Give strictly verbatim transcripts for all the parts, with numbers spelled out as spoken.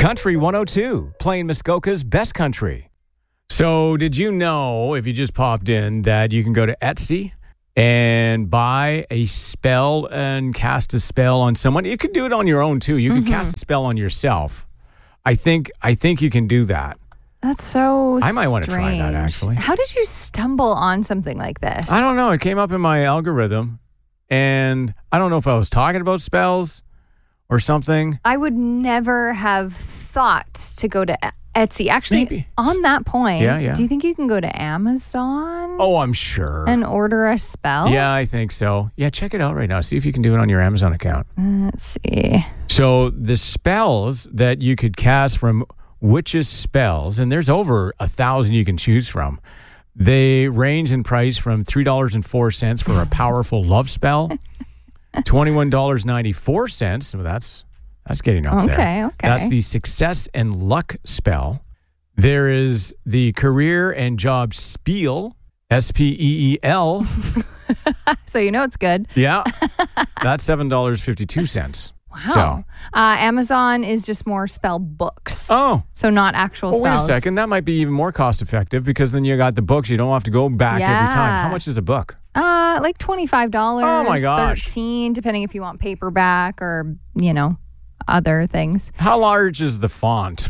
Country one oh two, playing Muskoka's best country. So did you know, if you just popped in, that you can go to Etsy and buy a spell and cast a spell on someone? You could do it on your own, too. You can mm-hmm. cast a spell on yourself. I think I think you can do that. That's so I might want to strange. try that, actually. How did you stumble on something like this? I don't know. It came up in my algorithm, and I don't know if I was talking about spells or something. I would never have thought to go to Etsy. Actually, Maybe. on that point, yeah, yeah. do you think you can go to Amazon? Oh, I'm sure. And order a spell? Yeah, I think so. Yeah, check it out right now. See if you can do it on your Amazon account. Let's see. So the spells that you could cast from Witch's Spells, and there's over a thousand you can choose from. They range in price from three dollars and four cents for a powerful love spell, twenty-one dollars and ninety-four cents. So that's that's getting up okay, there. Okay, okay. That's the Success and Luck spell. There is the Career and Job Spiel, S P E E L. So you know it's good. Yeah. That's seven dollars and fifty-two cents. Wow. So, uh, Amazon is just more spell books. Oh. So not actual well, spells. Wait a second. That might be even more cost effective because then you got the books. You don't have to go back yeah. every time. How much is a book? Uh, like twenty-five dollars. Oh, my gosh. thirteen dollars, depending if you want paperback or, you know, other things. How large is the font?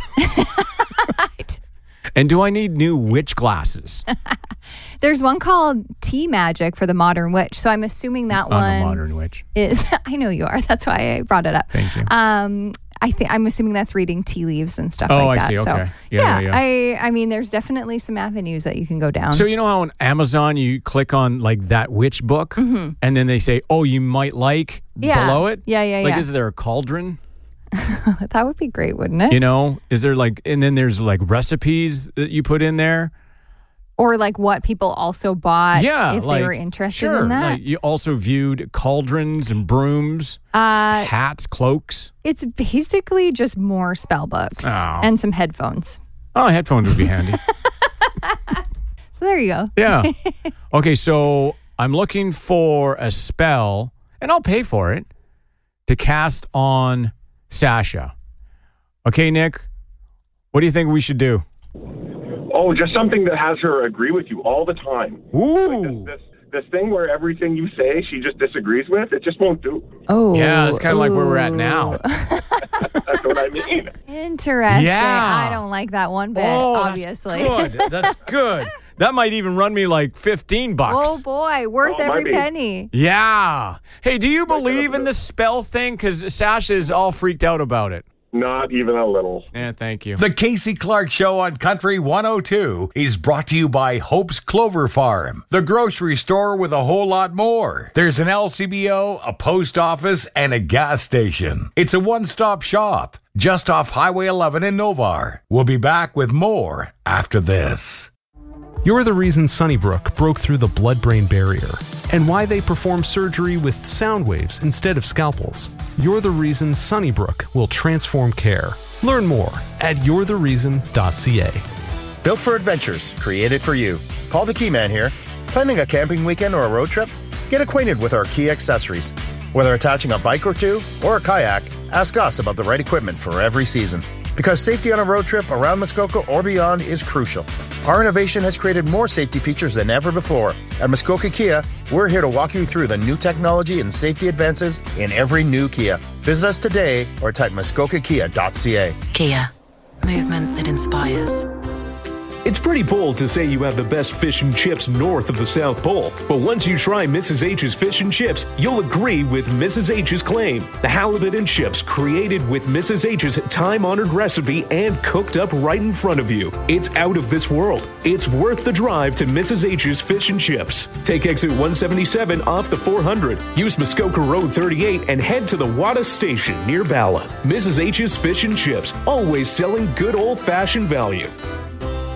And do I need new witch glasses? There's one called Tea Magic for the Modern Witch. So I'm assuming that I'm one a modern witch. is. I know you are. That's why I brought it up. Thank you. Um, I think I'm assuming that's reading tea leaves and stuff oh, like I that. see. Okay. So, yeah, yeah, yeah, yeah. I, I mean, there's definitely some avenues that you can go down. So you know how on Amazon you click on like that witch book, mm-hmm. and then they say, "Oh, you might like yeah. below it." Yeah, yeah, like, yeah. is there a cauldron? That would be great, wouldn't it? You know, is there like, and then there's like recipes that you put in there. Or like what people also bought yeah, if like, they were interested sure, in that. Like you also viewed cauldrons and brooms, uh, hats, cloaks. It's basically just more spell books oh. and some headphones. Oh, headphones would be handy. So there you go. Yeah. Okay, so I'm looking for a spell, and I'll pay for it, to cast on Sasha. Okay, Nick, what do you think we should do? Oh, just something that has her agree with you all the time. Ooh. Like this, this, this thing where everything you say she just disagrees with, it just won't do. Oh. Yeah, it's kind of like where we're at now. That's what I mean. Interesting. Yeah. I don't like that one bit, oh, obviously. That's good. That's good. That might even run me like fifteen bucks. Oh, boy. Worth Oh, every might be. penny. Yeah. Hey, do you believe in the spell thing? Because Sasha is all freaked out about it. Not even a little. Yeah, thank you. The Casey Clark Show on Country one oh two is brought to you by Hope's Clover Farm, the grocery store with a whole lot more. There's an L C B O, a post office, and a gas station. It's a one-stop shop just off Highway eleven in Novar. We'll be back with more after this. You're the reason Sunnybrook broke through the blood-brain barrier and why they perform surgery with sound waves instead of scalpels. You're the reason Sunnybrook will transform care. Learn more at you're the reason dot c a. Built for adventures, created for you. Paul the Key Man here. Planning a camping weekend or a road trip? Get acquainted with our key accessories. Whether attaching a bike or two or a kayak, ask us about the right equipment for every season. Because safety on a road trip around Muskoka or beyond is crucial. Our innovation has created more safety features than ever before. At Muskoka Kia, we're here to walk you through the new technology and safety advances in every new Kia. Visit us today or type muskoka kia dot c a. Kia, movement that inspires. It's pretty bold to say you have the best fish and chips north of the South Pole, but once you try Missus H's Fish and Chips, you'll agree with Missus H's claim. The halibut and chips created with Missus H's time-honored recipe and cooked up right in front of you. It's out of this world. It's worth the drive to Missus H's Fish and Chips. Take exit one seventy-seven off the four hundred. Use Muskoka Road thirty-eight and head to the Wada Station near Bala. Missus H's Fish and Chips, always selling good old-fashioned value.